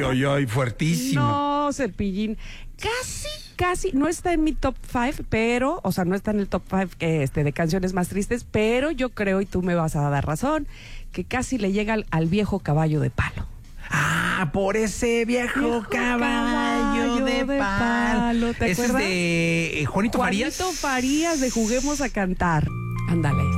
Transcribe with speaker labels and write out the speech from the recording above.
Speaker 1: Ay, fuertísimo.
Speaker 2: No, Cepillín. Casi, no está en mi top 5, pero, o sea, no está en el top 5 de canciones más tristes, pero yo creo, y tú me vas a dar razón, que casi le llega al viejo caballo de palo.
Speaker 1: Ah, por ese viejo caballo de palo.
Speaker 2: ¿Te
Speaker 1: Ese
Speaker 2: acuerdas?
Speaker 1: es de Juanito Farías.
Speaker 2: Juanito Farías de Juguemos a Cantar. Ándale.